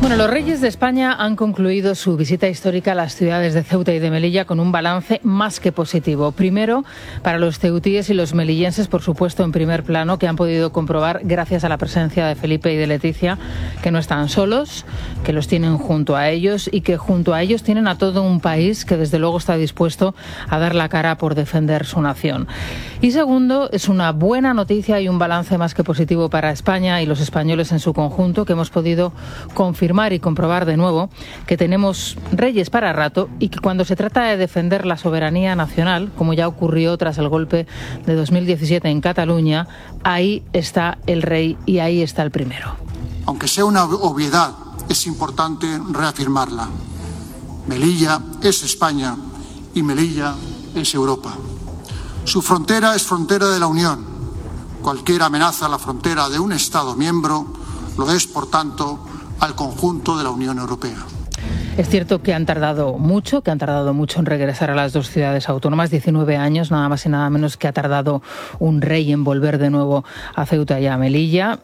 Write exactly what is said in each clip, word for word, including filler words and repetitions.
Bueno, los reyes de España han concluido su visita histórica a las ciudades de Ceuta y de Melilla con un balance más que positivo. Primero, para los ceutíes y los melillenses, por supuesto, en primer plano, que han podido comprobar, gracias a la presencia de Felipe y de Leticia, que no están solos, que los tienen junto a ellos y que junto a ellos tienen a todo un país que desde luego está dispuesto a dar la cara por defender su nación. Y segundo, es una buena noticia y un balance más que positivo para España y los españoles en su conjunto, que hemos podido confirmar y comprobar de nuevo que tenemos reyes para rato y que cuando se trata de defender la soberanía nacional, como ya ocurrió tras el golpe de dos mil diecisiete en Cataluña, ahí está el rey y ahí está el primero. Aunque sea una obviedad, es importante reafirmarla. Melilla es España y Melilla es Europa. Su frontera es frontera de la Unión. Cualquier amenaza a la frontera de un Estado miembro lo es, por tanto, al conjunto de la Unión Europea. Es cierto que han tardado mucho, que han tardado mucho en regresar a las dos ciudades autónomas, diecinueve años, nada más y nada menos que ha tardado un rey en volver de nuevo a Ceuta y a Melilla.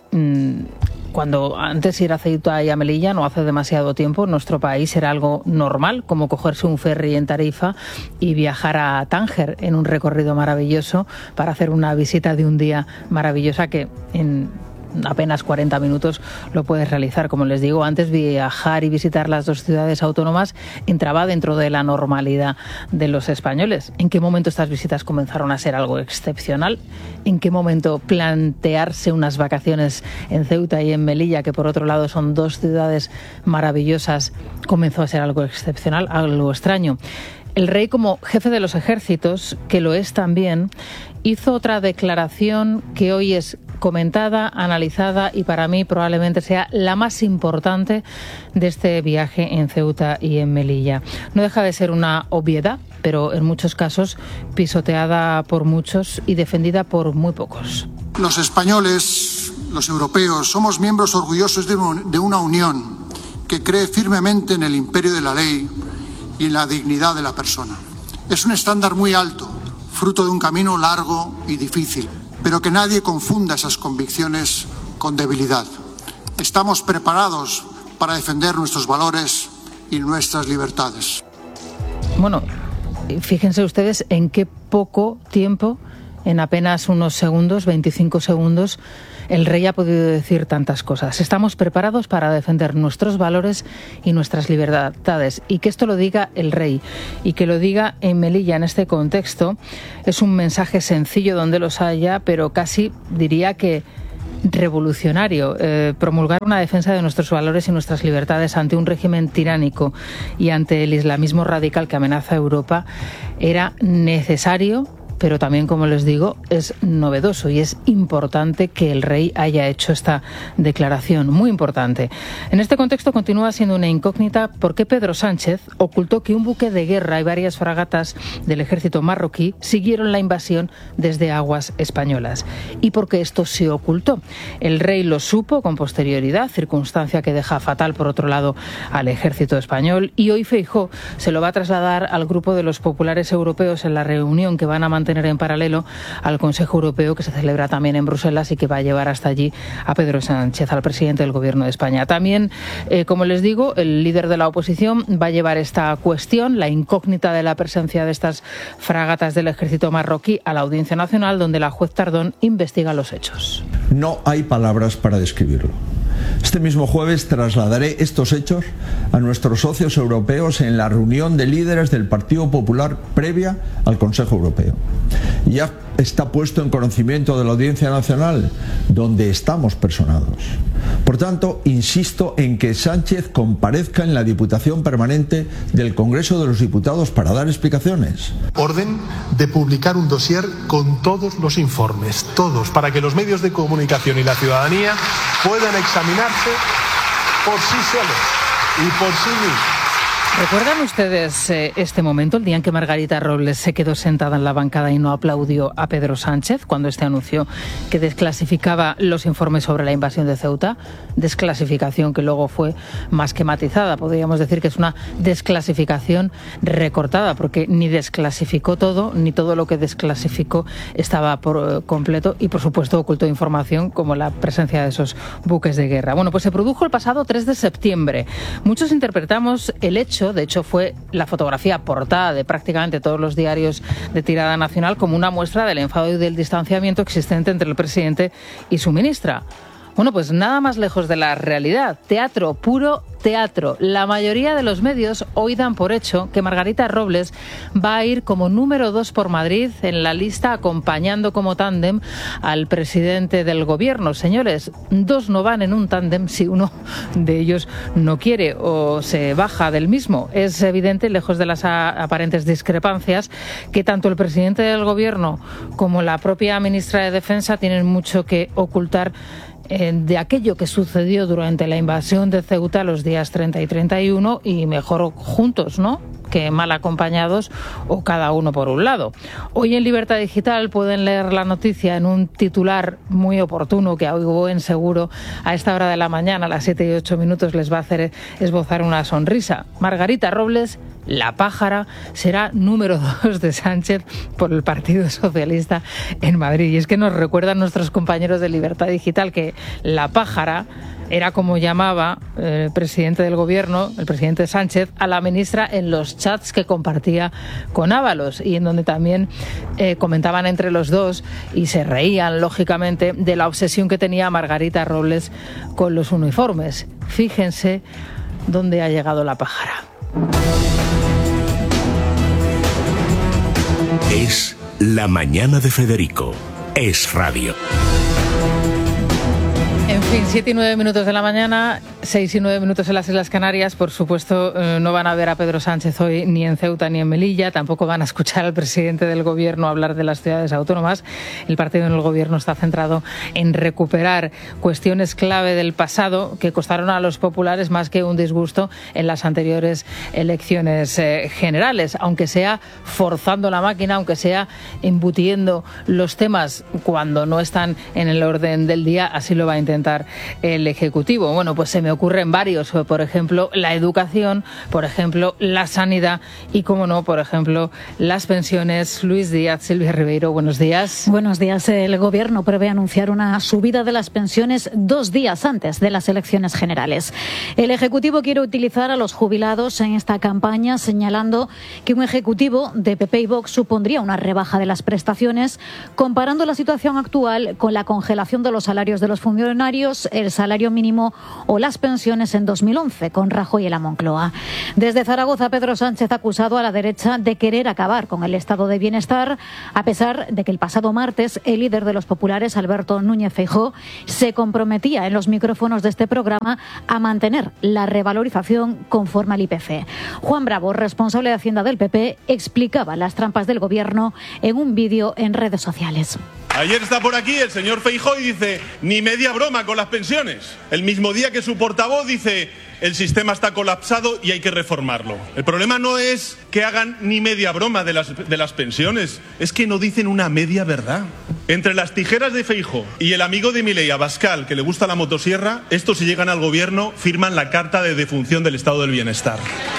Cuando antes ir a Ceuta y a Melilla, no hace demasiado tiempo, en nuestro país era algo normal, como cogerse un ferry en Tarifa y viajar a Tánger en un recorrido maravilloso para hacer una visita de un día maravillosa que en apenas cuarenta minutos lo puedes realizar. Como les digo, antes viajar y visitar las dos ciudades autónomas entraba dentro de la normalidad de los españoles. ¿En qué momento estas visitas comenzaron a ser algo excepcional? ¿En qué momento plantearse unas vacaciones en Ceuta y en Melilla, que por otro lado son dos ciudades maravillosas, comenzó a ser algo excepcional, algo extraño? El rey, como jefe de los ejércitos, que lo es también, hizo otra declaración que hoy es comentada, analizada y para mí probablemente sea la más importante de este viaje en Ceuta y en Melilla. No deja de ser una obviedad, pero en muchos casos pisoteada por muchos y defendida por muy pocos. Los españoles, los europeos, somos miembros orgullosos de una unión que cree firmemente en el imperio de la ley y en la dignidad de la persona. Es un estándar muy alto, fruto de un camino largo y difícil, pero que nadie confunda esas convicciones con debilidad. Estamos preparados para defender nuestros valores y nuestras libertades. Bueno, fíjense ustedes en qué poco tiempo, en apenas unos segundos, veinticinco segundos, el rey ha podido decir tantas cosas. Estamos preparados para defender nuestros valores y nuestras libertades. Y que esto lo diga el rey y que lo diga en Melilla en este contexto es un mensaje sencillo donde los haya, pero casi diría que revolucionario. Eh, promulgar una defensa de nuestros valores y nuestras libertades ante un régimen tiránico y ante el islamismo radical que amenaza a Europa era necesario, pero también, como les digo, es novedoso y es importante que el rey haya hecho esta declaración, muy importante. En este contexto continúa siendo una incógnita por qué Pedro Sánchez ocultó que un buque de guerra y varias fragatas del ejército marroquí siguieron la invasión desde aguas españolas. ¿Y por qué esto se ocultó? El rey lo supo con posterioridad, circunstancia que deja fatal, por otro lado, al ejército español, y hoy Feijóo se lo va a trasladar al grupo de los populares europeos en la reunión que van a mantener en paralelo al Consejo Europeo, que se celebra también en Bruselas y que va a llevar hasta allí a Pedro Sánchez, al presidente del Gobierno de España. También, eh, como les digo, el líder de la oposición va a llevar esta cuestión, la incógnita de la presencia de estas fragatas del ejército marroquí, a la Audiencia Nacional, donde la juez Tardón investiga los hechos. No hay palabras para describirlo. Este mismo jueves trasladaré estos hechos a nuestros socios europeos en la reunión de líderes del Partido Popular previa al Consejo Europeo. Ya está puesto en conocimiento de la Audiencia Nacional, donde estamos personados. Por tanto, insisto en que Sánchez comparezca en la Diputación Permanente del Congreso de los Diputados para dar explicaciones. Orden de publicar un dossier con todos los informes, todos, para que los medios de comunicación y la ciudadanía puedan examinarse por sí solos y por sí mismos. ¿Recuerdan ustedes eh, este momento, el día en que Margarita Robles se quedó sentada en la bancada y no aplaudió a Pedro Sánchez cuando este anunció que desclasificaba los informes sobre la invasión de Ceuta? Desclasificación que luego fue más que matizada. Podríamos decir que es una desclasificación recortada, porque ni desclasificó todo, ni todo lo que desclasificó estaba por completo y, por supuesto, ocultó información como la presencia de esos buques de guerra. Bueno, pues se produjo el pasado tres de septiembre. Muchos interpretamos el hecho, de hecho fue la fotografía portada de prácticamente todos los diarios de tirada nacional, como una muestra del enfado y del distanciamiento existente entre el presidente y su ministra. Bueno, pues nada más lejos de la realidad. Teatro, puro teatro. La mayoría de los medios hoy dan por hecho que Margarita Robles va a ir como número dos por Madrid en la lista, acompañando como tándem al presidente del gobierno. Señores, dos no van en un tándem si uno de ellos no quiere o se baja del mismo. Es evidente, lejos de las aparentes discrepancias, que tanto el presidente del gobierno como la propia ministra de Defensa tienen mucho que ocultar de aquello que sucedió durante la invasión de Ceuta los días treinta y treinta y uno, y mejor juntos, ¿no?, que mal acompañados o cada uno por un lado. Hoy en Libertad Digital pueden leer la noticia en un titular muy oportuno que a buen seguro a esta hora de la mañana, a las siete y ocho minutos, les va a hacer esbozar una sonrisa. Margarita Robles, la pájara, será número dos de Sánchez por el Partido Socialista en Madrid. Y es que nos recuerdan nuestros compañeros de Libertad Digital que la pájara era como llamaba el presidente del gobierno, el presidente Sánchez, a la ministra en los chats que compartía con Ábalos, y en donde también eh, comentaban entre los dos y se reían, lógicamente, de la obsesión que tenía Margarita Robles con los uniformes. Fíjense dónde ha llegado la pájara. Es la mañana de Federico. Es radio. En fin, siete y nueve minutos de la mañana, seis y nueve minutos en las Islas Canarias. Por supuesto, eh, no van a ver a Pedro Sánchez hoy ni en Ceuta ni en Melilla. Tampoco van a escuchar al presidente del gobierno hablar de las ciudades autónomas. El partido en el gobierno está centrado en recuperar cuestiones clave del pasado que costaron a los populares más que un disgusto en las anteriores elecciones eh, generales. Aunque sea forzando la máquina, aunque sea embutiendo los temas cuando no están en el orden del día, así lo va a intentar el Ejecutivo. Bueno, pues se me ocurren varios, por ejemplo, la educación, por ejemplo, la sanidad y, como no, por ejemplo, las pensiones. Luis Díaz, Silvia Ribeiro, buenos días. Buenos días. El Gobierno prevé anunciar una subida de las pensiones dos días antes de las elecciones generales. El Ejecutivo quiere utilizar a los jubilados en esta campaña, señalando que un Ejecutivo de P P y Vox supondría una rebaja de las prestaciones, comparando la situación actual con la congelación de los salarios de los funcionarios, el salario mínimo o las pensiones en dos mil once, con Rajoy y la Moncloa. Desde Zaragoza, Pedro Sánchez ha acusado a la derecha de querer acabar con el estado de bienestar, a pesar de que el pasado martes el líder de los populares, Alberto Núñez Feijóo, se comprometía en los micrófonos de este programa a mantener la revalorización conforme al I P C. Juan Bravo, responsable de Hacienda del P P, explicaba las trampas del Gobierno en un vídeo en redes sociales. Ayer está por aquí el señor Feijóo y dice, ni media broma con las pensiones. El mismo día que su portavoz dice, el sistema está colapsado y hay que reformarlo. El problema no es que hagan ni media broma de las, de las pensiones, es que no dicen una media verdad. Entre las tijeras de Feijóo y el amigo de Milei, Abascal, que le gusta la motosierra, estos, si llegan al gobierno, firman la carta de defunción del estado del bienestar.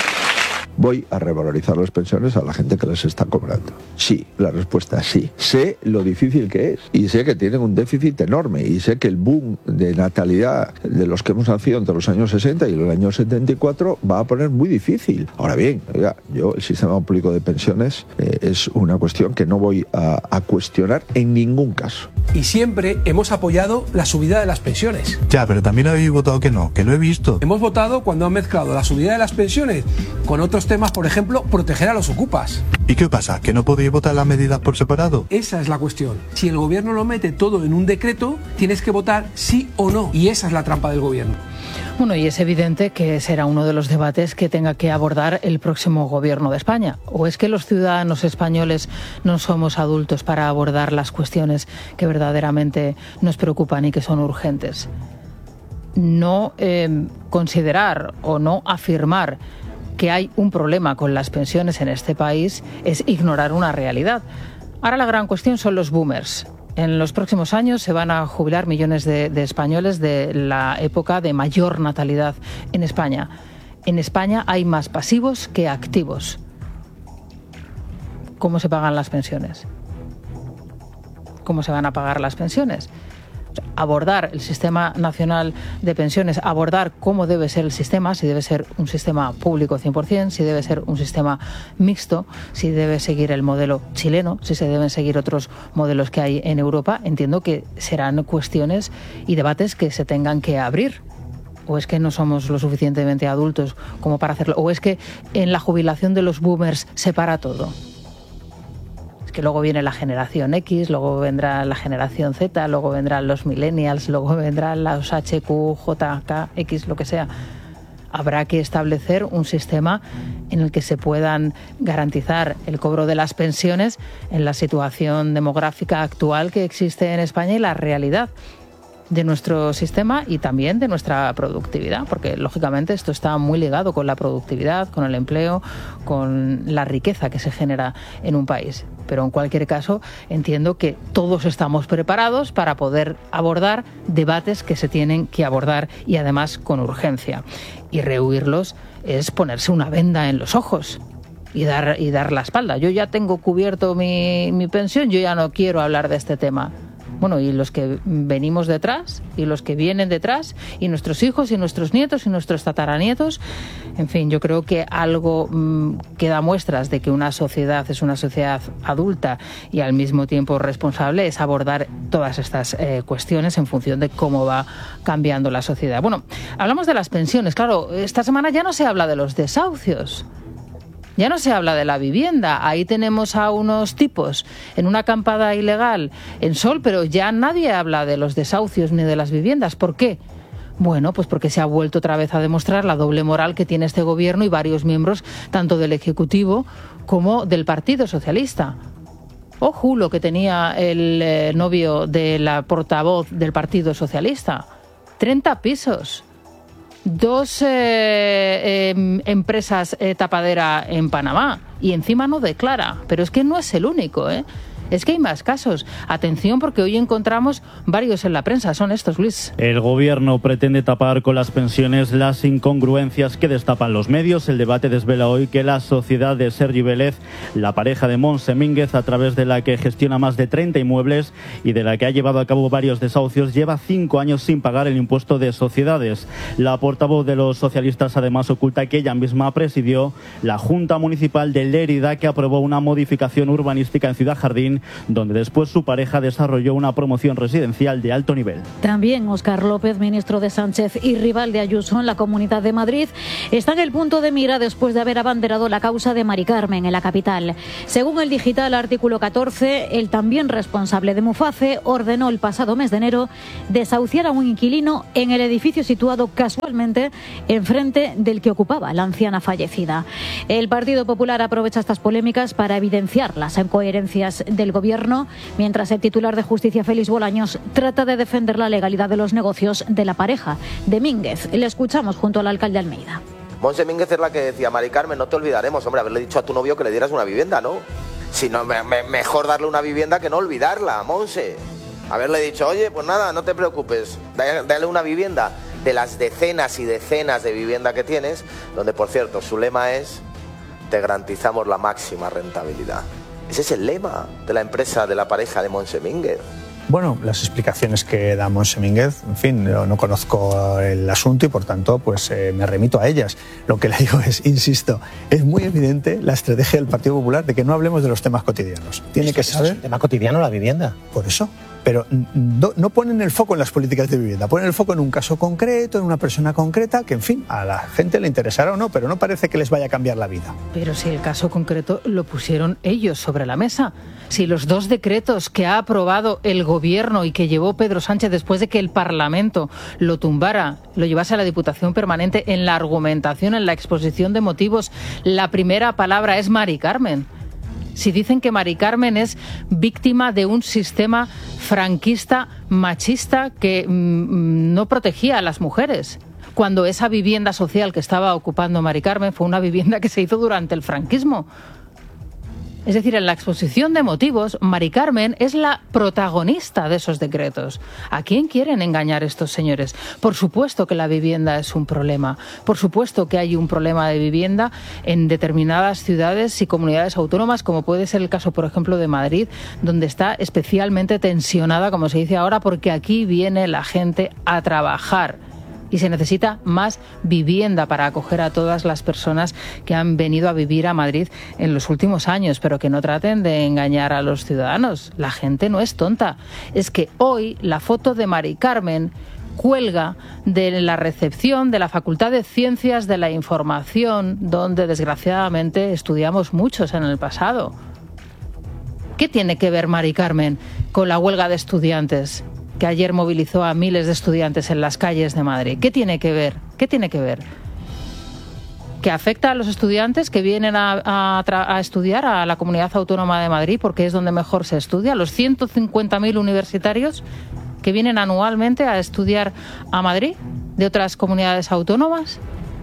Voy a revalorizar las pensiones a la gente que les está cobrando. Sí, la respuesta es sí. Sé lo difícil que es y sé que tienen un déficit enorme y sé que el boom de natalidad de los que hemos nacido entre los años sesenta y el año setenta y cuatro va a poner muy difícil. Ahora bien, oiga, yo el sistema público de pensiones eh, es una cuestión que no voy a, a cuestionar en ningún caso. Y siempre hemos apoyado la subida de las pensiones. Ya, pero también habéis votado que no, que lo he visto. Hemos votado cuando han mezclado la subida de las pensiones con otros temas, por ejemplo, proteger a los ocupas. ¿Y qué pasa? ¿Que no podéis votar las medidas por separado? Esa es la cuestión. Si el gobierno lo mete todo en un decreto, tienes que votar sí o no. Y esa es la trampa del gobierno. Bueno, y es evidente que será uno de los debates que tenga que abordar el próximo gobierno de España. ¿O es que los ciudadanos españoles no somos adultos para abordar las cuestiones que verdaderamente nos preocupan y que son urgentes? No eh, considerar o no afirmar que hay un problema con las pensiones en este país es ignorar una realidad. Ahora la gran cuestión son los boomers. En los próximos años se van a jubilar millones de, de españoles de la época de mayor natalidad en España. En España hay más pasivos que activos. ¿Cómo se pagan las pensiones? ¿Cómo se van a pagar las pensiones? Abordar el sistema nacional de pensiones, abordar cómo debe ser el sistema, si debe ser un sistema público cien por ciento, si debe ser un sistema mixto, si debe seguir el modelo chileno, si se deben seguir otros modelos que hay en Europa. Entiendo que serán cuestiones y debates que se tengan que abrir. ¿O es que no somos lo suficientemente adultos como para hacerlo? ¿O es que en la jubilación de los boomers se para todo? Que luego viene la generación X, luego vendrá la generación Z, luego vendrán los millennials, luego vendrán los H Q, J K, X, lo que sea. Habrá que establecer un sistema en el que se puedan garantizar el cobro de las pensiones en la situación demográfica actual que existe en España y la realidad de nuestro sistema y también de nuestra productividad, porque lógicamente esto está muy ligado con la productividad, con el empleo, con la riqueza que se genera en un país. Pero en cualquier caso entiendo que todos estamos preparados para poder abordar debates que se tienen que abordar y además con urgencia. Y rehuirlos es ponerse una venda en los ojos y dar, y dar la espalda. Yo ya tengo cubierto mi, mi pensión, yo ya no quiero hablar de este tema. Bueno, y los que venimos detrás, y los que vienen detrás, y nuestros hijos, y nuestros nietos, y nuestros tataranietos. En fin, yo creo que algo mmm, que da muestras de que una sociedad es una sociedad adulta y al mismo tiempo responsable es abordar todas estas eh, cuestiones en función de cómo va cambiando la sociedad. Bueno, hablamos de las pensiones. Claro, esta semana ya no se habla de los desahucios. Ya no se habla de la vivienda. Ahí tenemos a unos tipos en una acampada ilegal en Sol, pero ya nadie habla de los desahucios ni de las viviendas. ¿Por qué? Bueno, pues porque se ha vuelto otra vez a demostrar la doble moral que tiene este gobierno y varios miembros, tanto del Ejecutivo como del Partido Socialista. Ojo, lo que tenía el eh, novio de la portavoz del Partido Socialista. treinta pisos. Dos eh, eh, empresas eh, tapadera en Panamá y encima no declara. Pero es que no es el único, ¿eh? Es que hay más casos. Atención, porque hoy encontramos varios en la prensa. Son estos, Luis. El gobierno pretende tapar con las pensiones las incongruencias que destapan los medios. El debate desvela hoy que la sociedad de Sergi Vélez, la pareja de Montse Mínguez, a través de la que gestiona más de treinta inmuebles y de la que ha llevado a cabo varios desahucios, lleva cinco años sin pagar el impuesto de sociedades. La portavoz de los socialistas además oculta que ella misma presidió la Junta Municipal de Lérida, que aprobó una modificación urbanística en Ciudad Jardín, donde después su pareja desarrolló una promoción residencial de alto nivel. También Óscar López, ministro de Sánchez y rival de Ayuso en la Comunidad de Madrid, está en el punto de mira después de haber abanderado la causa de Mari Carmen en la capital. Según el digital Artículo catorce, el también responsable de Muface ordenó el pasado mes de enero desahuciar a un inquilino en el edificio situado casualmente enfrente del que ocupaba la anciana fallecida. El Partido Popular aprovecha estas polémicas para evidenciar las incoherencias de el gobierno, mientras el titular de Justicia, Félix Bolaños, trata de defender la legalidad de los negocios de la pareja de Mínguez. Le escuchamos junto al alcalde Almeida. Montse Mínguez es la que decía: Mari Carmen, no te olvidaremos, hombre, haberle dicho a tu novio que le dieras una vivienda, ¿no? Si no, me, me, mejor darle una vivienda que no olvidarla, Montse. Haberle dicho: oye, pues nada, no te preocupes, dale una vivienda de las decenas y decenas de vivienda que tienes, donde, por cierto, su lema es: te garantizamos la máxima rentabilidad. Ese es el lema de la empresa de la pareja de Montse Mínguez. Bueno, las explicaciones que da Montse Mínguez, en fin, no, no conozco el asunto y por tanto pues eh, me remito a ellas. Lo que le digo es, insisto, es muy evidente la estrategia del Partido Popular de que no hablemos de los temas cotidianos. Tiene que saber... ¿Es un tema cotidiano la vivienda? Por eso. Pero no, no ponen el foco en las políticas de vivienda, ponen el foco en un caso concreto, en una persona concreta, que en fin, a la gente le interesará o no, pero no parece que les vaya a cambiar la vida. Pero si el caso concreto lo pusieron ellos sobre la mesa, si los dos decretos que ha aprobado el gobierno y que llevó Pedro Sánchez después de que el Parlamento lo tumbara, lo llevase a la Diputación Permanente, en la argumentación, en la exposición de motivos, la primera palabra es Mari Carmen. Si dicen que Mari Carmen es víctima de un sistema franquista machista que mmm, no protegía a las mujeres. cuando esa vivienda social que estaba ocupando Mari Carmen fue una vivienda que se hizo durante el franquismo. Es decir, en la exposición de motivos, Mari Carmen es la protagonista de esos decretos. ¿A quién quieren engañar estos señores? Por supuesto que la vivienda es un problema. Por supuesto que hay un problema de vivienda en determinadas ciudades y comunidades autónomas, como puede ser el caso, por ejemplo, de Madrid, donde está especialmente tensionada, como se dice ahora, porque aquí viene la gente a trabajar. Y se necesita más vivienda para acoger a todas las personas que han venido a vivir a Madrid en los últimos años, pero que no traten de engañar a los ciudadanos. La gente no es tonta. Es que hoy la foto de Mari Carmen cuelga de la recepción de la Facultad de Ciencias de la Información, donde desgraciadamente estudiamos muchos en el pasado. ¿Qué tiene que ver Mari Carmen con la huelga de estudiantes que ayer movilizó a miles de estudiantes en las calles de Madrid? ¿Qué tiene que ver? ¿Qué tiene que ver? ¿Que afecta a los estudiantes que vienen a, a, a estudiar a la Comunidad Autónoma de Madrid porque es donde mejor se estudia? ¿Los ciento cincuenta mil universitarios que vienen anualmente a estudiar a Madrid de otras comunidades autónomas?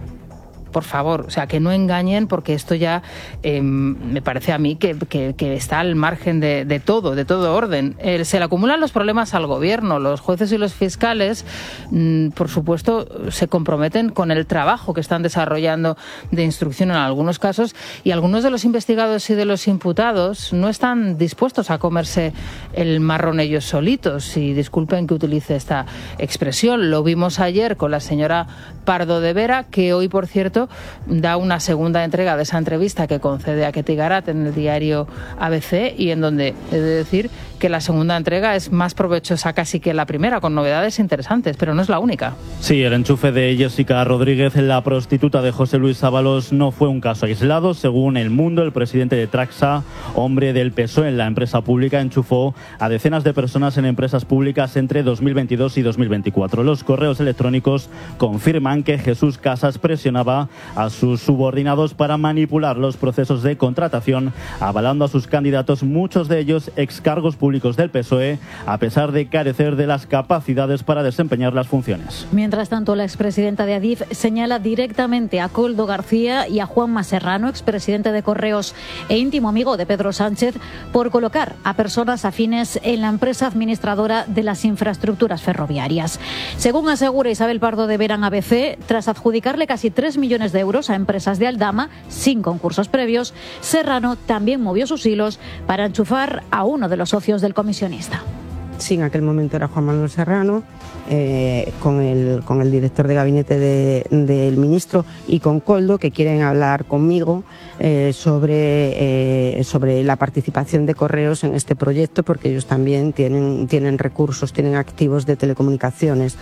Por favor, o sea, que no engañen, porque esto ya eh, me parece a mí que, que, que está al margen de, de todo, de todo orden. Eh, se le acumulan los problemas al gobierno. Los jueces y los fiscales, mmm, por supuesto, se comprometen con el trabajo que están desarrollando de instrucción en algunos casos, y algunos de los investigados y de los imputados no están dispuestos a comerse el marrón ellos solitos. Y disculpen que utilice esta expresión. Lo vimos ayer con la señora Pardo de Vera, que hoy, por cierto, da una segunda entrega de esa entrevista que concede a Ketty Garat en el diario A B C, y en donde he de decir que la segunda entrega es más provechosa casi que la primera, con novedades interesantes, pero no es la única. Sí, el enchufe de Jessica Rodríguez, la prostituta de José Luis Ábalos, no fue un caso aislado. Según El Mundo, el presidente de Traxa, hombre del P S O E en la empresa pública, enchufó a decenas de personas en empresas públicas entre dos mil veintidós y dos mil veinticuatro. Los correos electrónicos confirman que Jesús Casas presionaba a sus subordinados para manipular los procesos de contratación, avalando a sus candidatos, muchos de ellos excargos públicos del P S O E, a pesar de carecer de las capacidades para desempeñar las funciones. Mientras tanto, la expresidenta de Adif señala directamente a Koldo García y a Juanma Serrano, expresidente de Correos e íntimo amigo de Pedro Sánchez, por colocar a personas afines en la empresa administradora de las infraestructuras ferroviarias. Según asegura Isabel Pardo de Vera en A B C, tras adjudicarle casi tres millones de euros a empresas de Aldama sin concursos previos, Serrano también movió sus hilos para enchufar a uno de los socios del comisionista. Sí, en aquel momento era Juan Manuel Serrano, eh, con, el, con el director de gabinete de, del ministro y con Koldo, que quieren hablar conmigo eh, sobre, eh, sobre la participación de Correos en este proyecto, porque ellos también tienen, tienen recursos, tienen activos de telecomunicaciones.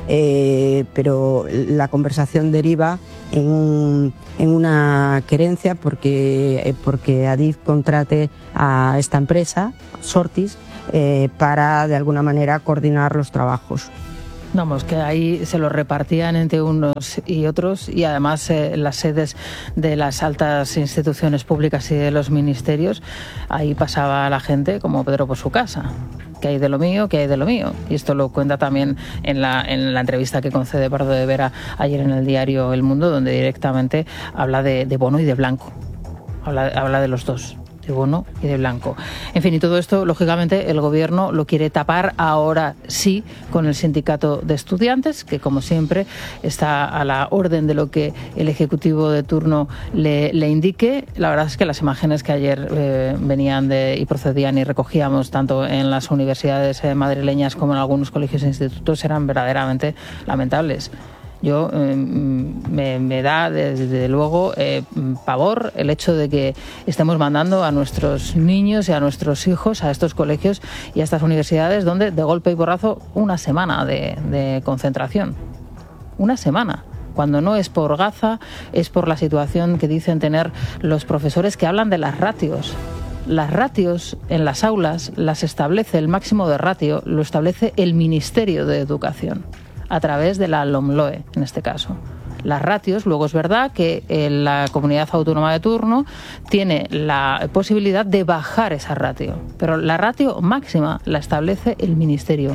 Eh, pero la conversación deriva en, un, en una querencia porque, eh, porque Adif contrate a esta empresa, Sortis, eh, para de alguna manera coordinar los trabajos. Vamos, que ahí se lo repartían entre unos y otros, y además eh, las sedes de las altas instituciones públicas y de los ministerios, ahí pasaba la gente como Pedro por su casa. Que hay de lo mío, que hay de lo mío. Y esto lo cuenta también en la, en la entrevista que concede Pardo de Vera ayer en el diario El Mundo, donde directamente habla de, de Bono y de Blanco. Habla, habla de los dos, de Bono y de Blanco. En fin, y todo esto, lógicamente, el gobierno lo quiere tapar ahora sí con el sindicato de estudiantes, que como siempre está a la orden de lo que el ejecutivo de turno le, le indique. La verdad es que las imágenes que ayer eh, venían de, y procedían y recogíamos tanto en las universidades eh, madrileñas como en algunos colegios e institutos eran verdaderamente lamentables. Yo eh, me, me da desde luego eh, pavor el hecho de que estemos mandando a nuestros niños y a nuestros hijos a estos colegios y a estas universidades donde de golpe y porrazo una semana de, de concentración. Una semana. Cuando no es por Gaza, es por la situación que dicen tener los profesores, que hablan de las ratios. Las ratios en las aulas las establece, el máximo de ratio lo establece el Ministerio de Educación, a través de la LOMLOE, en este caso. Las ratios, luego es verdad que eh, la comunidad autónoma de turno tiene la posibilidad de bajar esa ratio, pero la ratio máxima la establece el Ministerio.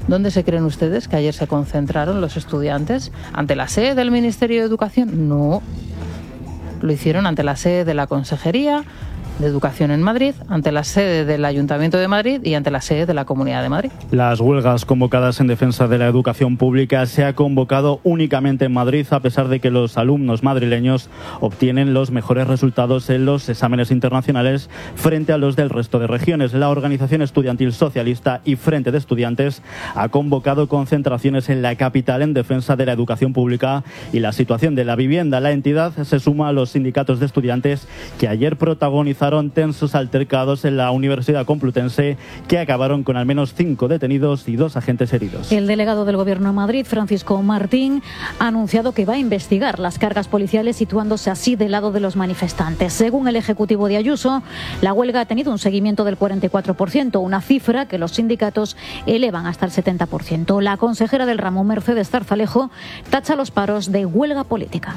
¿Dónde se creen ustedes que ayer se concentraron los estudiantes? ¿Ante la sede del Ministerio de Educación? No. Lo hicieron ante la sede de la Consejería de Educación en Madrid, ante la sede del Ayuntamiento de Madrid y ante la sede de la Comunidad de Madrid. Las huelgas convocadas en defensa de la educación pública se ha convocado únicamente en Madrid, a pesar de que los alumnos madrileños obtienen los mejores resultados en los exámenes internacionales frente a los del resto de regiones. La organización estudiantil socialista y Frente de Estudiantes ha convocado concentraciones en la capital en defensa de la educación pública y la situación de la vivienda. La entidad se suma a los sindicatos de estudiantes que ayer protagonizaron tensos altercados en la Universidad Complutense que acabaron con al menos cinco detenidos y dos agentes heridos. El delegado del Gobierno de Madrid, Francisco Martín, ha anunciado que va a investigar las cargas policiales, situándose así del lado de los manifestantes. Según el Ejecutivo de Ayuso, la huelga ha tenido un seguimiento del cuarenta y cuatro por ciento, una cifra que los sindicatos elevan hasta el setenta por ciento. La consejera del ramo, Mercedes Zarzalejo, tacha los paros de huelga política.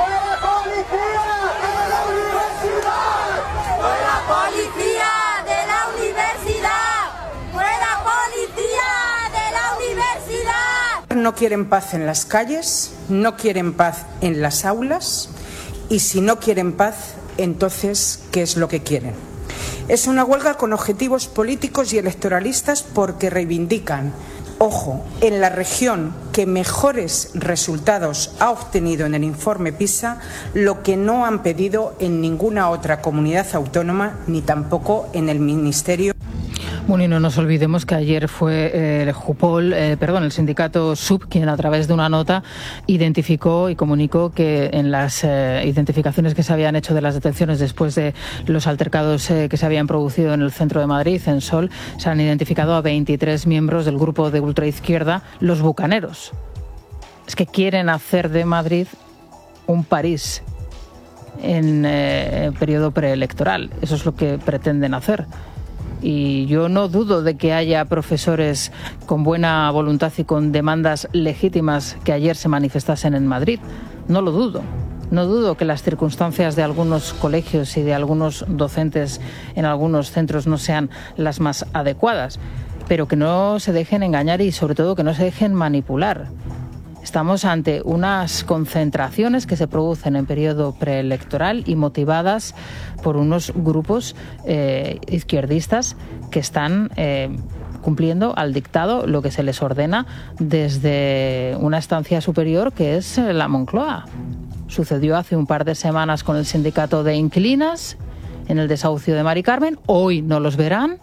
¡Policía de la universidad! ¡Fuera policía de la universidad! No quieren paz en las calles, no quieren paz en las aulas, y si no quieren paz, entonces, ¿qué es lo que quieren? Es una huelga con objetivos políticos y electoralistas porque reivindican, ojo, en la región que mejores resultados ha obtenido en el informe PISA, lo que no han pedido en ninguna otra comunidad autónoma ni tampoco en el Ministerio. Bueno, y no nos olvidemos que ayer fue el Jupol, eh, perdón, el sindicato S U B, quien a través de una nota identificó y comunicó que en las eh, identificaciones que se habían hecho de las detenciones después de los altercados eh, que se habían producido en el centro de Madrid, en Sol, se han identificado a veintitrés miembros del grupo de ultraizquierda, los Bucaneros. Es que quieren hacer de Madrid un París en eh, periodo preelectoral. Eso es lo que pretenden hacer. Y yo no dudo de que haya profesores con buena voluntad y con demandas legítimas que ayer se manifestasen en Madrid. No lo dudo. No dudo que las circunstancias de algunos colegios y de algunos docentes en algunos centros no sean las más adecuadas, pero que no se dejen engañar y sobre todo que no se dejen manipular. Estamos ante unas concentraciones que se producen en periodo preelectoral y motivadas por unos grupos eh, izquierdistas que están eh, cumpliendo al dictado lo que se les ordena desde una instancia superior que es la Moncloa. Sucedió hace un par de semanas con el sindicato de inquilinas en el desahucio de Mari Carmen. Hoy no los verán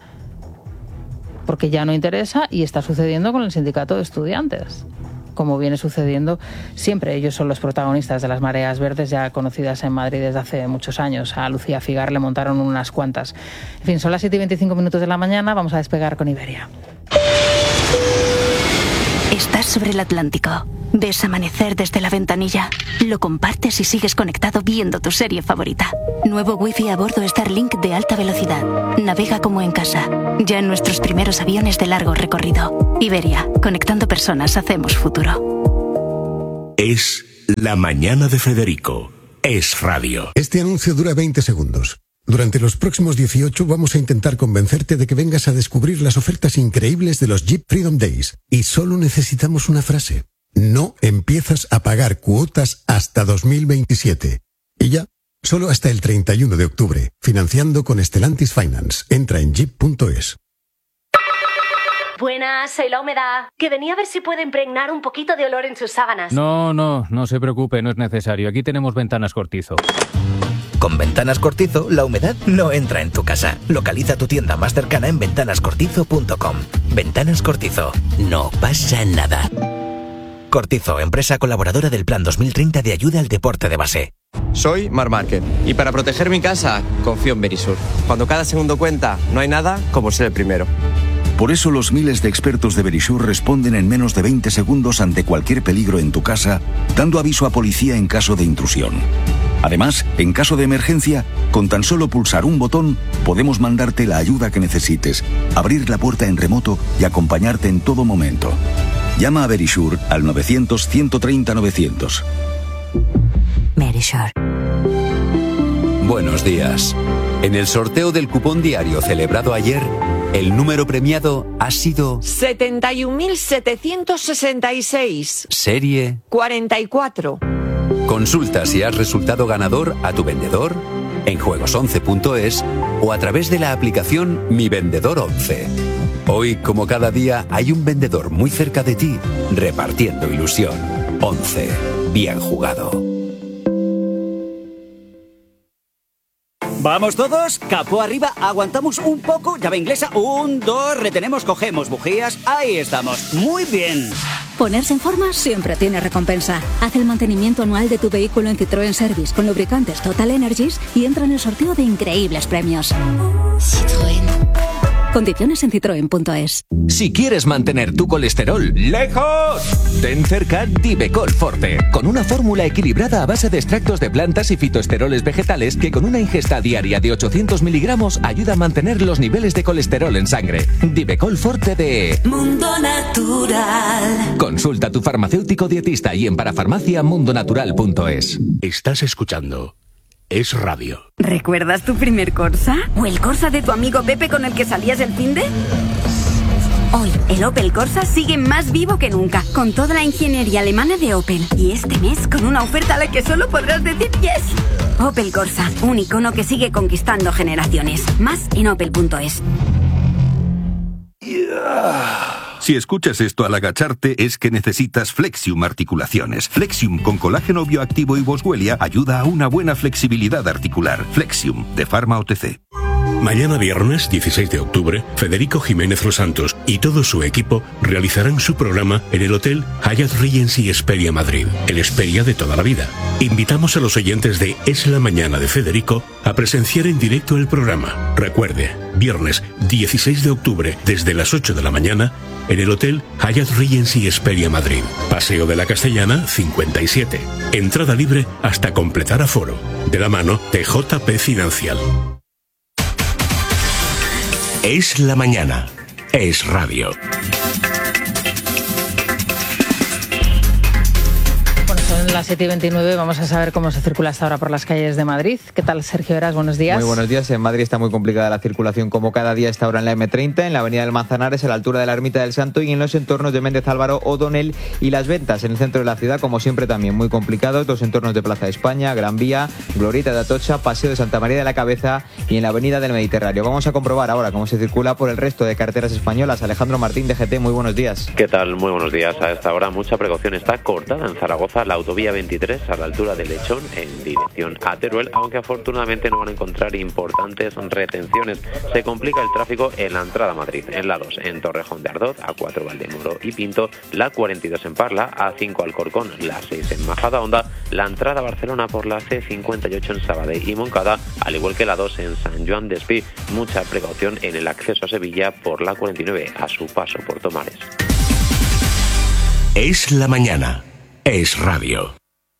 porque ya no interesa, y está sucediendo con el sindicato de estudiantes, como viene sucediendo siempre. Ellos son los protagonistas de las mareas verdes, ya conocidas en Madrid desde hace muchos años. A Lucía Figar le montaron unas cuantas. En fin, son las siete y veinticinco minutos de la mañana. Vamos a despegar con Iberia. Estás sobre el Atlántico. Ves amanecer desde la ventanilla. Lo compartes y sigues conectado viendo tu serie favorita. Nuevo wifi a bordo Starlink de alta velocidad. Navega como en casa. Ya en nuestros primeros aviones de largo recorrido. Iberia, conectando personas, hacemos futuro. Es La Mañana de Federico. Es radio. Este anuncio dura veinte segundos. Durante los próximos dieciocho vamos a intentar convencerte de que vengas a descubrir las ofertas increíbles de los Jeep Freedom Days. Y solo necesitamos una frase. No empiezas a pagar cuotas hasta dos mil veintisiete. Y ya, solo hasta el treinta y uno de octubre. Financiando con Stellantis Finance. Entra en jeep punto es. Buenas, soy la humedad. Que venía a ver si puede impregnar un poquito de olor en sus sábanas. No, no, no se preocupe, no es necesario. Aquí tenemos Ventanas Cortizo. Con Ventanas Cortizo, la humedad no entra en tu casa. Localiza tu tienda más cercana en ventanas cortizo punto com. Ventanas Cortizo. No pasa nada. Cortizo, empresa colaboradora del Plan dos mil treinta de ayuda al deporte de base. Soy Mar Márquez y para proteger mi casa confío en Verisur. Cuando cada segundo cuenta, no hay nada como ser el primero. Por eso los miles de expertos de Verisur responden en menos de veinte segundos ante cualquier peligro en tu casa, dando aviso a policía en caso de intrusión. Además, en caso de emergencia, con tan solo pulsar un botón, podemos mandarte la ayuda que necesites, abrir la puerta en remoto y acompañarte en todo momento. Llama a Verisur al novecientos, ciento treinta, novecientos. Verisur. Buenos días. En el sorteo del cupón diario celebrado ayer, El número premiado ha sido setenta y un mil setecientos sesenta y seis. Serie cuarenta y cuatro. Consulta si has resultado ganador a tu vendedor en juegos once punto es o a través de la aplicación Mi Vendedor once. Hoy, como cada día, hay un vendedor muy cerca de ti repartiendo ilusión. once. Bien jugado. ¿Vamos todos? Capó arriba, aguantamos un poco, llave inglesa, un, dos, retenemos, cogemos bujías, ahí estamos, muy bien. Ponerse en forma siempre tiene recompensa. Haz el mantenimiento anual de tu vehículo en Citroën Service con lubricantes Total Energies y entra en el sorteo de increíbles premios. Citroën. Condiciones en citroen punto es. Si quieres mantener tu colesterol lejos, ten cerca Divecol Forte, con una fórmula equilibrada a base de extractos de plantas y fitoesteroles vegetales que con una ingesta diaria de ochocientos miligramos ayuda a mantener los niveles de colesterol en sangre. Divecol Forte de Mundo Natural. Consulta a tu farmacéutico dietista y en parafarmacia mundo natural punto es. Estás escuchando Es Radio. ¿Recuerdas tu primer Corsa? ¿O el Corsa de tu amigo Pepe con el que salías el finde? Hoy, el Opel Corsa sigue más vivo que nunca, con toda la ingeniería alemana de Opel. Y este mes, con una oferta a la que solo podrás decir yes. Opel Corsa, un icono que sigue conquistando generaciones. Más en opel punto es. Si escuchas esto al agacharte es que necesitas Flexium Articulaciones. Flexium con colágeno bioactivo y boswellia ayuda a una buena flexibilidad articular. Flexium, de Pharma O T C. Mañana viernes dieciséis de octubre, Federico Jiménez Los Santos y todo su equipo realizarán su programa en el Hotel Hyatt Regency Hesperia Madrid, el Hesperia de toda la vida. Invitamos a los oyentes de Es la Mañana de Federico a presenciar en directo el programa. Recuerde, viernes dieciséis de octubre desde las ocho de la mañana en el Hotel Hyatt Regency Hesperia Madrid, Paseo de la Castellana cincuenta y siete. Entrada libre hasta completar aforo. De la mano de J P Financial. Es la mañana. Es Radio. Son las siete y veintinueve, vamos a saber cómo se circula hasta ahora por las calles de Madrid. ¿Qué tal, Sergio Heras? Buenos días. Muy buenos días. En Madrid está muy complicada la circulación como cada día está ahora en la eme treinta, en la avenida del Manzanares, a la altura de la Ermita del Santo y en los entornos de Méndez Álvaro, O'Donnell y Las Ventas. En el centro de la ciudad, como siempre, también muy complicado. Dos entornos de Plaza de España, Gran Vía, Glorieta de Atocha, Paseo de Santa María de la Cabeza y en la avenida del Mediterráneo. Vamos a comprobar ahora cómo se circula por el resto de carreteras españolas. Alejandro Martín, de G T, muy buenos días. ¿Qué tal? Muy buenos días. A esta hora mucha precaución. Está cortada en Zaragoza la autovía veintitrés a la altura de Lechón en dirección a Teruel, aunque afortunadamente no van a encontrar importantes retenciones. Se complica el tráfico en la entrada a Madrid, en la dos en Torrejón de Ardoz, A cuatro Valdemoro y Pinto, la cuarenta y dos en Parla, A cinco Alcorcón, la seis en Majadahonda, la entrada a Barcelona por la ce cincuenta y ocho en Sabadell y Moncada, al igual que la dos en San Joan de Espí. Mucha precaución en el acceso a Sevilla por la cuarenta y nueve a su paso por Tomares. Es la mañana. Es Radio.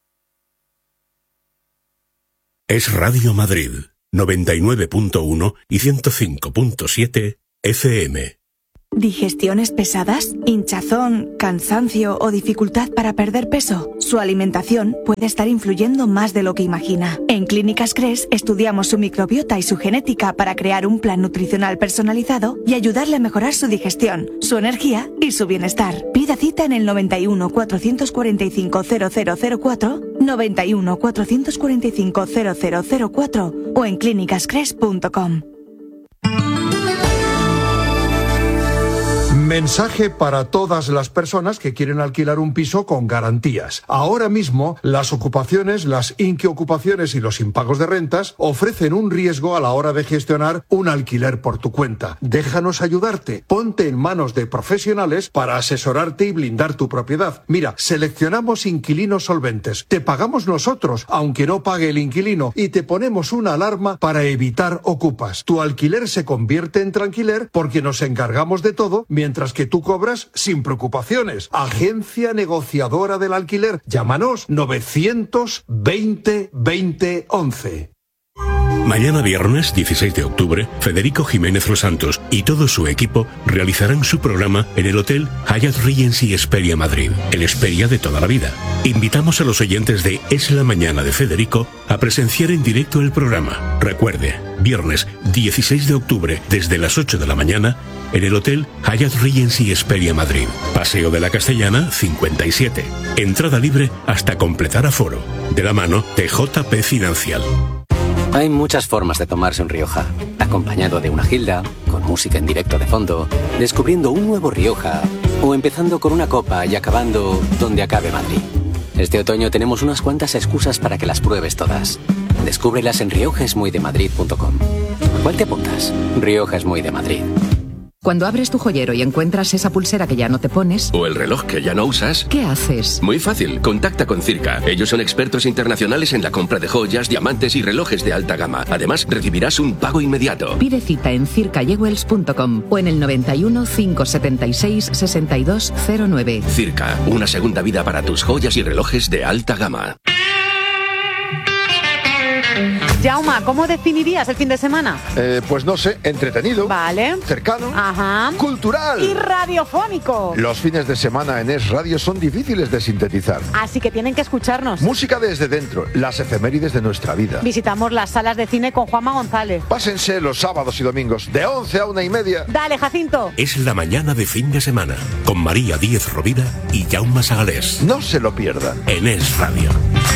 Es Radio Madrid, noventa y nueve punto uno y ciento cinco punto siete F M. ¿Digestiones pesadas, hinchazón, cansancio o dificultad para perder peso? Su alimentación puede estar influyendo más de lo que imagina. En Clínicas Cres estudiamos su microbiota y su genética para crear un plan nutricional personalizado y ayudarle a mejorar su digestión, su energía y su bienestar. Pida cita en el noventa y uno, cuatrocientos cuarenta y cinco, cero cero cero cuatro, noventa y uno, cuatrocientos cuarenta y cinco, cero cero cero cuatro o en clínicas cres punto com. Mensaje para todas las personas que quieren alquilar un piso con garantías. Ahora mismo, las ocupaciones, las inquiocupaciones y los impagos de rentas ofrecen un riesgo a la hora de gestionar un alquiler por tu cuenta. Déjanos ayudarte. Ponte en manos de profesionales para asesorarte y blindar tu propiedad. Mira, seleccionamos inquilinos solventes. Te pagamos nosotros, aunque no pague el inquilino, y te ponemos una alarma para evitar ocupas. Tu alquiler se convierte en tranquiler porque nos encargamos de todo mientras que tú cobras sin preocupaciones. Agencia negociadora del alquiler. Llámanos novecientos veinte veinte once. Mañana viernes dieciséis de octubre, Federico Jiménez Los Santos y todo su equipo realizarán su programa en el Hotel Hyatt Regency Esperia Madrid, el Esperia de toda la vida. Invitamos a los oyentes de Es la Mañana de Federico a presenciar en directo el programa. Recuerde, viernes dieciséis de octubre desde las ocho de la mañana en el Hotel Hyatt Regency Esperia Madrid, Paseo de la Castellana cincuenta y siete. Entrada libre hasta completar aforo, de la mano de J P Financial. Hay muchas formas de tomarse un Rioja, acompañado de una gilda, con música en directo de fondo, descubriendo un nuevo Rioja, o empezando con una copa y acabando donde acabe Madrid. Este otoño tenemos unas cuantas excusas para que las pruebes todas. Descúbrelas en rioja es muy de madrid punto com. ¿Cuál te apuntas? Rioja es muy de Madrid. Cuando abres tu joyero y encuentras esa pulsera que ya no te pones... o el reloj que ya no usas... ¿qué haces? Muy fácil, contacta con Circa. Ellos son expertos internacionales en la compra de joyas, diamantes y relojes de alta gama. Además, recibirás un pago inmediato. Pide cita en circa jewels punto com o en el noventa y uno, cinco setenta y seis, sesenta y dos cero nueve. Circa, una segunda vida para tus joyas y relojes de alta gama. Jauma, ¿cómo definirías el fin de semana? Eh, pues no sé, entretenido. Vale. Cercano. Ajá. Cultural. Y radiofónico. Los fines de semana en Es Radio son difíciles de sintetizar. Así que tienen que escucharnos. Música desde dentro, las efemérides de nuestra vida. Visitamos las salas de cine con Juanma González. Pásense los sábados y domingos, de once a una y media. Dale, Jacinto. Es la mañana de fin de semana, con María Díez Rovira y Jaume Sagalés. No se lo pierdan. En Es Radio.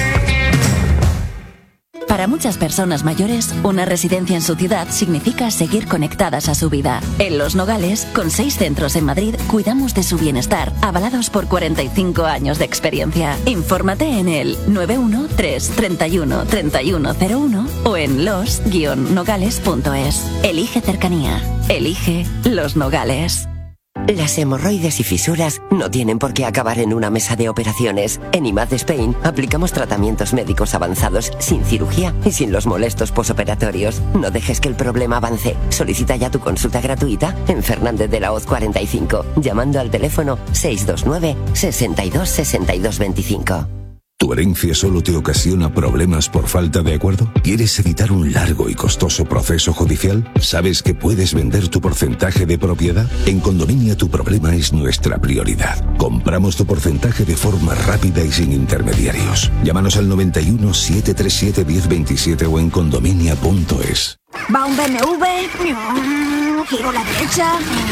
Para muchas personas mayores, una residencia en su ciudad significa seguir conectadas a su vida. En Los Nogales, con seis centros en Madrid, cuidamos de su bienestar, avalados por cuarenta y cinco años de experiencia. Infórmate en el nueve uno tres, treinta y uno, treinta y uno cero uno o en los guion nogales punto es. Elige cercanía. Elige Los Nogales. Las hemorroides y fisuras no tienen por qué acabar en una mesa de operaciones. En I M A D Spain aplicamos tratamientos médicos avanzados sin cirugía y sin los molestos posoperatorios. No dejes que el problema avance. Solicita ya tu consulta gratuita en Fernández de la Hoz cuarenta y cinco, llamando al teléfono seis dos nueve, sesenta y dos, sesenta y dos veinticinco. ¿Tu herencia solo te ocasiona problemas por falta de acuerdo? ¿Quieres evitar un largo y costoso proceso judicial? ¿Sabes que puedes vender tu porcentaje de propiedad? En Condominia tu problema es nuestra prioridad. Compramos tu porcentaje de forma rápida y sin intermediarios. Llámanos al noventa y uno, setecientos treinta y siete, diez veintisiete o en condominia punto es. Va un B M W, giro a la derecha.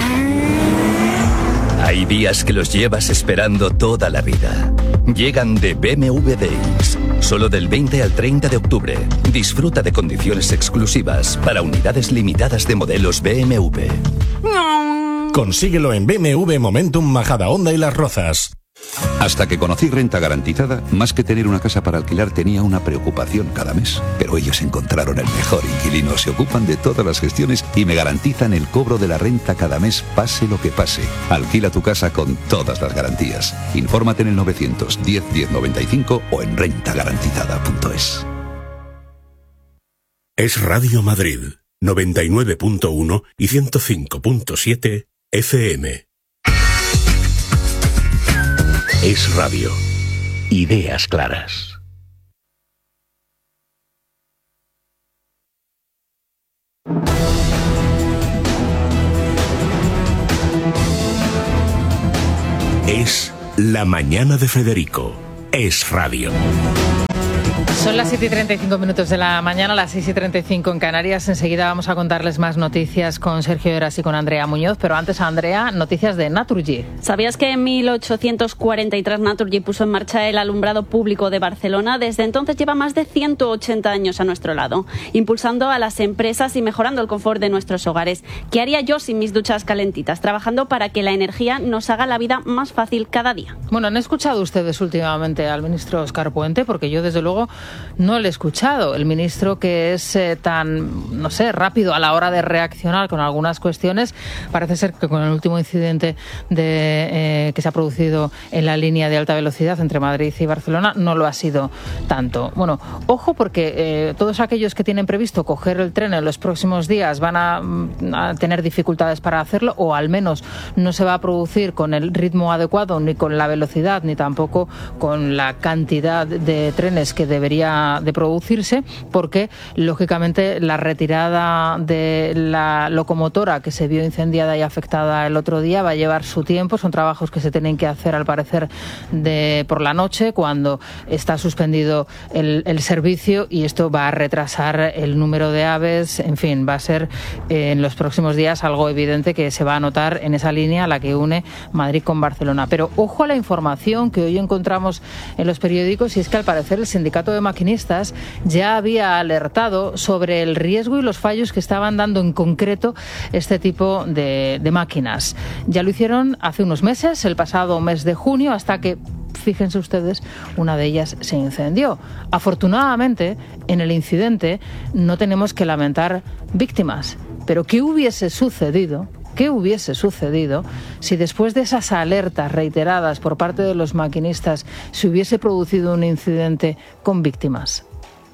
Hay días que los llevas esperando toda la vida. Llegan de B M W Days. Solo del veinte al treinta de octubre. Disfruta de condiciones exclusivas para unidades limitadas de modelos B M W. Consíguelo en B M W Momentum Majadahonda y Las Rozas. Hasta que conocí Renta Garantizada, más que tener una casa para alquilar tenía una preocupación cada mes. Pero ellos encontraron el mejor inquilino, se ocupan de todas las gestiones y me garantizan el cobro de la renta cada mes, pase lo que pase. Alquila tu casa con todas las garantías. Infórmate en el novecientos diez, diez noventa y cinco o en renta garantizada punto es. Es Radio Madrid, noventa y nueve punto uno y ciento cinco punto siete F M. Es Radio. Ideas claras. Es La Mañana de Federico. Es Radio. Son las siete y treinta y cinco minutos de la mañana, las seis y treinta y cinco en Canarias. Enseguida vamos a contarles más noticias con Sergio Heras y con Andrea Muñoz. Pero antes, Andrea, noticias de Naturgy. ¿Sabías que en mil ochocientos cuarenta y tres Naturgy puso en marcha el alumbrado público de Barcelona? Desde entonces lleva más de ciento ochenta años a nuestro lado, impulsando a las empresas y mejorando el confort de nuestros hogares. ¿Qué haría yo sin mis duchas calentitas? Trabajando para que la energía nos haga la vida más fácil cada día. Bueno, ¿han escuchado ustedes últimamente al ministro Óscar Puente? Porque yo, desde luego, no le he escuchado. El ministro, que es eh, tan, no sé, rápido a la hora de reaccionar con algunas cuestiones, parece ser que con el último incidente de, eh, que se ha producido en la línea de alta velocidad entre Madrid y Barcelona no lo ha sido tanto. Bueno, ojo, porque eh, todos aquellos que tienen previsto coger el tren en los próximos días van a, a tener dificultades para hacerlo, o al menos no se va a producir con el ritmo adecuado, ni con la velocidad, ni tampoco con la cantidad de trenes que debería debería de producirse, porque lógicamente la retirada de la locomotora que se vio incendiada y afectada el otro día va a llevar su tiempo. Son trabajos que se tienen que hacer al parecer de por la noche, cuando está suspendido el, el servicio, y esto va a retrasar el número de aves. En fin, va a ser eh, en los próximos días algo evidente que se va a notar en esa línea, la que une Madrid con Barcelona. Pero ojo a la información que hoy encontramos en los periódicos, y es que al parecer el sindicato de maquinistas ya había alertado sobre el riesgo y los fallos que estaban dando en concreto este tipo de, de máquinas. Ya lo hicieron hace unos meses, el pasado mes de junio, hasta que, fíjense ustedes, una de ellas se incendió. Afortunadamente, en el incidente no tenemos que lamentar víctimas. Pero ¿qué hubiese sucedido? ¿Qué hubiese sucedido si después de esas alertas reiteradas por parte de los maquinistas se hubiese producido un incidente con víctimas?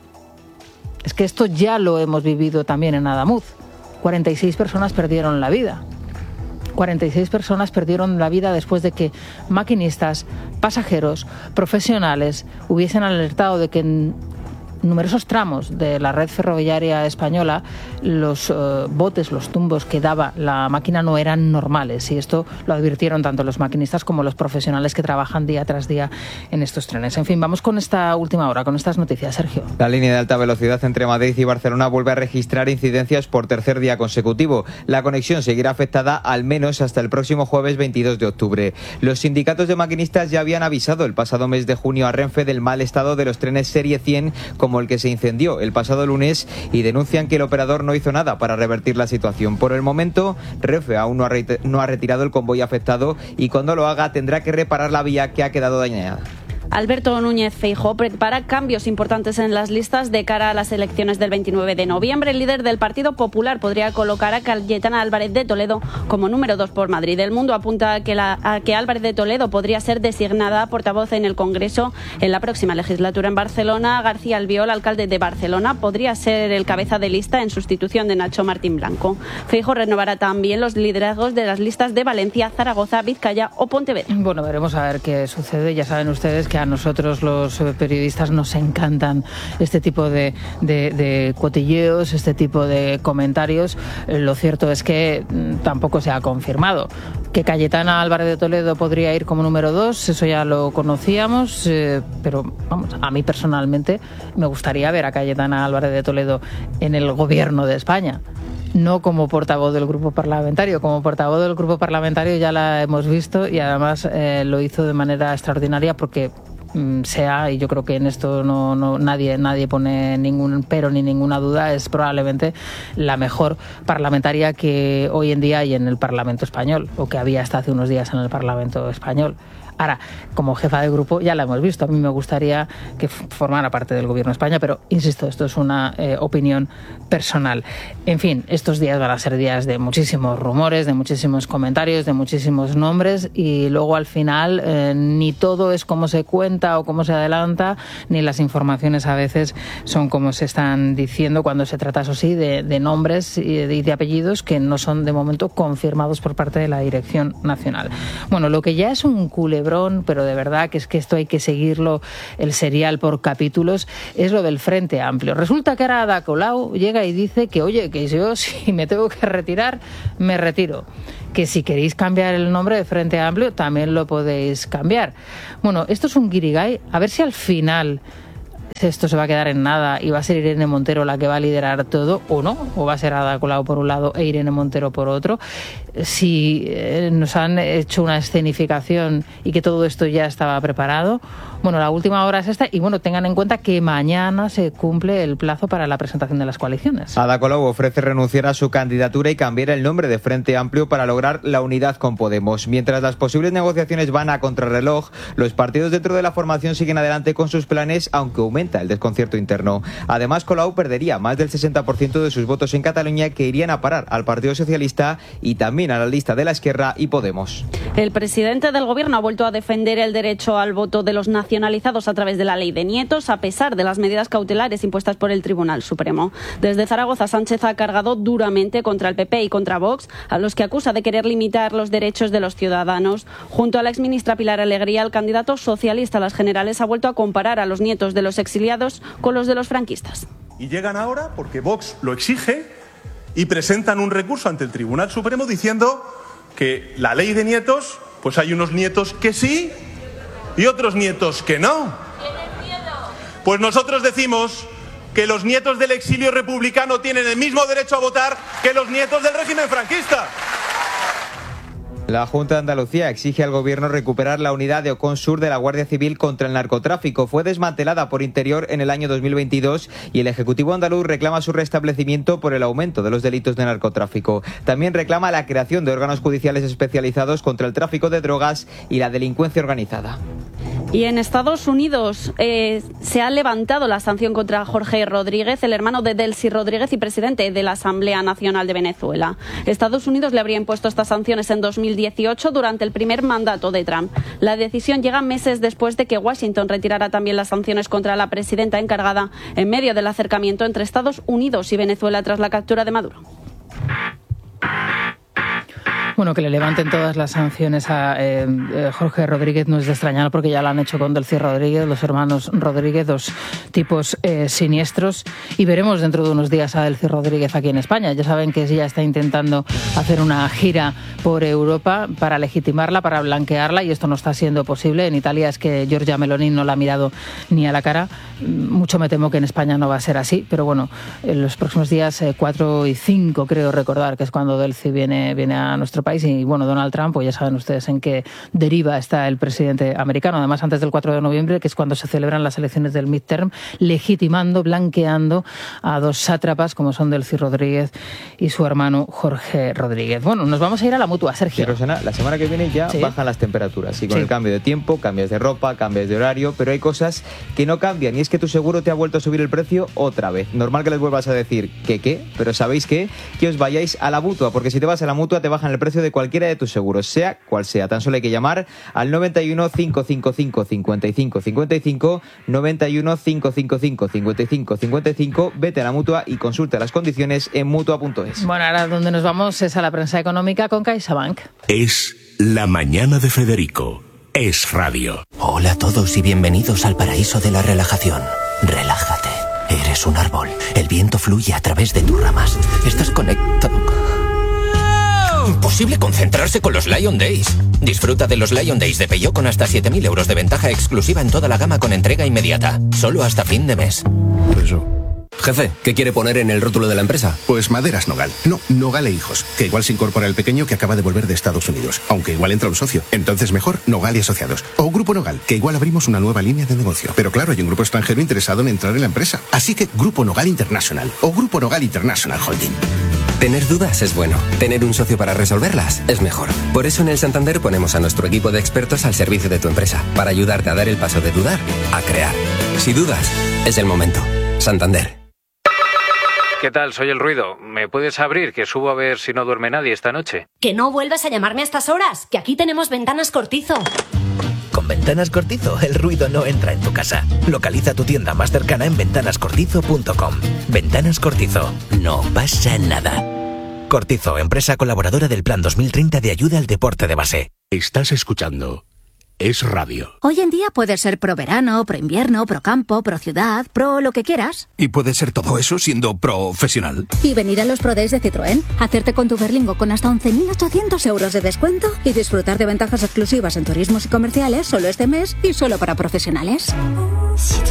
Es que esto ya lo hemos vivido también en Adamuz. cuarenta y seis personas perdieron la vida. cuarenta y seis personas perdieron la vida después de que maquinistas, pasajeros, profesionales hubiesen alertado de que en numerosos tramos de la red ferroviaria española los uh, botes, los tumbos que daba la máquina no eran normales, y esto lo advirtieron tanto los maquinistas como los profesionales que trabajan día tras día en estos trenes. En fin, vamos con esta última hora, con estas noticias, Sergio. La línea de alta velocidad entre Madrid y Barcelona vuelve a registrar incidencias por tercer día consecutivo. La conexión seguirá afectada al menos hasta el próximo jueves veintidós de octubre. Los sindicatos de maquinistas ya habían avisado el pasado mes de junio a Renfe del mal estado de los trenes Serie cien, como el que se incendió el pasado lunes, y denuncian que el operador no hizo nada para revertir la situación. Por el momento, Renfe aún no ha, re- no ha retirado el convoy afectado, y cuando lo haga tendrá que reparar la vía que ha quedado dañada. Alberto Núñez Feijóo prepara cambios importantes en las listas de cara a las elecciones del veintinueve de noviembre. El líder del Partido Popular podría colocar a Cayetana Álvarez de Toledo como número dos por Madrid. El Mundo apunta a que, la, a que Álvarez de Toledo podría ser designada portavoz en el Congreso en la próxima legislatura. En Barcelona, García Albiol, alcalde de Barcelona, podría ser el cabeza de lista en sustitución de Nacho Martín Blanco. Feijóo renovará también los liderazgos de las listas de Valencia, Zaragoza, Vizcaya o Pontevedra. Bueno, veremos a ver qué sucede. Ya saben ustedes que a nosotros los periodistas nos encantan este tipo de, de, de cotilleos, este tipo de comentarios. Lo cierto es que tampoco se ha confirmado. Que Cayetana Álvarez de Toledo podría ir como número dos, eso ya lo conocíamos, eh, pero vamos, a mí personalmente me gustaría ver a Cayetana Álvarez de Toledo en el gobierno de España. No como portavoz del grupo parlamentario. Como portavoz del grupo parlamentario ya la hemos visto, y además eh, lo hizo de manera extraordinaria, porque mm, sea, y yo creo que en esto no, no nadie nadie pone ningún pero ni ninguna duda, es probablemente la mejor parlamentaria que hoy en día hay en el Parlamento español, o que había hasta hace unos días en el Parlamento español. Ahora, como jefa de grupo ya la hemos visto. A mí me gustaría que formara parte del Gobierno de España, pero insisto, esto es una eh, opinión personal. En fin, estos días van a ser días de muchísimos rumores, de muchísimos comentarios, de muchísimos nombres, y luego al final eh, ni todo es como se cuenta o como se adelanta, ni las informaciones a veces son como se están diciendo, cuando se trata, eso sí, de, de nombres y de, de apellidos que no son de momento confirmados por parte de la Dirección Nacional. Bueno, lo que ya es un culebrón, pero de verdad que es que esto hay que seguirlo, el serial por capítulos, es lo del Frente Amplio. Resulta que ahora Ada Colau llega y dice que, oye, que yo si me tengo que retirar, me retiro. Que si queréis cambiar el nombre de Frente Amplio, también lo podéis cambiar. Bueno, esto es un guirigay. A ver si al final esto se va a quedar en nada y va a ser Irene Montero la que va a liderar todo, o no, o va a ser Ada Colau por un lado e Irene Montero por otro. Si eh, nos han hecho una escenificación y que todo esto ya estaba preparado, bueno, la última hora es esta, y bueno, tengan en cuenta que mañana se cumple el plazo para la presentación de las coaliciones. Ada Colau ofrece renunciar a su candidatura y cambiar el nombre de Frente Amplio para lograr la unidad con Podemos. Mientras las posibles negociaciones van a contrarreloj, los partidos dentro de la formación siguen adelante con sus planes, aunque aumenta el desconcierto interno. Además, Colau perdería más del sesenta por ciento de sus votos en Cataluña, que irían a parar al Partido Socialista, y también fin a la lista de la Esquerra y Podemos. El presidente del Gobierno ha vuelto a defender el derecho al voto de los nacionalizados a través de la ley de nietos, a pesar de las medidas cautelares impuestas por el Tribunal Supremo. Desde Zaragoza, Sánchez ha cargado duramente contra el P P y contra Vox, a los que acusa de querer limitar los derechos de los ciudadanos. Junto a la exministra Pilar Alegría, el candidato socialista a las generales ha vuelto a comparar a los nietos de los exiliados con los de los franquistas. Y llegan ahora porque Vox lo exige y presentan un recurso ante el Tribunal Supremo diciendo que la ley de nietos, pues hay unos nietos que sí y otros nietos que no. Pues nosotros decimos que los nietos del exilio republicano tienen el mismo derecho a votar que los nietos del régimen franquista. La Junta de Andalucía exige al Gobierno recuperar la unidad de Ocon Sur de la Guardia Civil contra el narcotráfico. Fue desmantelada por Interior en el año dos mil veintidós y el Ejecutivo andaluz reclama su restablecimiento por el aumento de los delitos de narcotráfico. También reclama la creación de órganos judiciales especializados contra el tráfico de drogas y la delincuencia organizada. Y en Estados Unidos eh, se ha levantado la sanción contra Jorge Rodríguez, el hermano de Delcy Rodríguez y presidente de la Asamblea Nacional de Venezuela. Estados Unidos le habría impuesto estas sanciones en dos mil dieciocho durante el primer mandato de Trump. La decisión llega meses después de que Washington retirara también las sanciones contra la presidenta encargada en medio del acercamiento entre Estados Unidos y Venezuela tras la captura de Maduro. Bueno, que le levanten todas las sanciones a eh, eh, Jorge Rodríguez no es de extrañar porque ya lo han hecho con Delcy Rodríguez, los hermanos Rodríguez, dos tipos eh, siniestros. Y veremos dentro de unos días a Delcy Rodríguez aquí en España. Ya saben que ella está intentando hacer una gira por Europa para legitimarla, para blanquearla, y esto no está siendo posible. En Italia es que Giorgia Meloni no la ha mirado ni a la cara. Mucho me temo que en España no va a ser así, pero bueno, en los próximos días eh, cuatro y cinco, creo recordar, que es cuando Delcy viene, viene a nuestro país. Y bueno, Donald Trump, pues ya saben ustedes en qué deriva está el presidente americano. Además, antes del cuatro de noviembre, que es cuando se celebran las elecciones del midterm, legitimando, blanqueando a dos sátrapas como son Delcy Rodríguez y su hermano Jorge Rodríguez. Bueno, nos vamos a ir a la Mutua, Sergio. Sí, Rosana, la semana que viene ya ¿Sí? bajan las temperaturas. Y con sí. el cambio de tiempo, cambias de ropa, cambias de horario, pero hay cosas que no cambian. Y es que tu seguro te ha vuelto a subir el precio otra vez. Normal que les vuelvas a decir que qué, pero ¿sabéis qué? Que os vayáis a la Mutua, porque si te vas a la Mutua te bajan el precio de cualquiera de tus seguros, sea cual sea. Tan solo hay que llamar al noventa y uno, cinco cinco cinco, cincuenta y cinco cincuenta y cinco, noventa y uno, cinco cinco cinco, cincuenta y cinco cincuenta y cinco, vete a la Mutua y consulta las condiciones en mutua punto es. Bueno, ahora donde nos vamos es a la prensa económica con CaixaBank. Es la mañana de Federico. Es radio. Hola a todos y bienvenidos al paraíso de la relajación. Relájate. Eres un árbol. El viento fluye a través de tus ramas. Estás conectado. Imposible concentrarse con los Lion Days. Disfruta de los Lion Days de Peugeot con hasta siete mil euros de ventaja exclusiva en toda la gama con entrega inmediata. Solo hasta fin de mes. Eso. Jefe, ¿qué quiere poner en el rótulo de la empresa? Pues Maderas Nogal. No, Nogal e Hijos. Que igual se incorpora el pequeño que acaba de volver de Estados Unidos. Aunque igual entra un socio. Entonces mejor Nogal y Asociados. O Grupo Nogal, que igual abrimos una nueva línea de negocio. Pero claro, hay un grupo extranjero interesado en entrar en la empresa. Así que Grupo Nogal International. O Grupo Nogal International Holding. Tener dudas es bueno. Tener un socio para resolverlas es mejor. Por eso en el Santander ponemos a nuestro equipo de expertos al servicio de tu empresa. Para ayudarte a dar el paso de dudar a crear. Si dudas, es el momento. Santander. ¿Qué tal? Soy El Ruido. ¿Me puedes abrir? Que subo a ver si no duerme nadie esta noche. Que no vuelvas a llamarme a estas horas, que aquí tenemos Ventanas Cortizo. Con Ventanas Cortizo, el ruido no entra en tu casa. Localiza tu tienda más cercana en ventanas cortizo punto com. Ventanas Cortizo. No pasa nada. Cortizo, empresa colaboradora del Plan dos mil treinta de ayuda al deporte de base. Estás escuchando Es Radio. Hoy en día puedes ser pro verano, pro invierno, pro campo, pro ciudad, pro lo que quieras. Y puedes ser todo eso siendo profesional. Y venir a los Pro Days de Citroën, hacerte con tu Berlingo con hasta once mil ochocientos euros de descuento y disfrutar de ventajas exclusivas en turismos y comerciales solo este mes y solo para profesionales.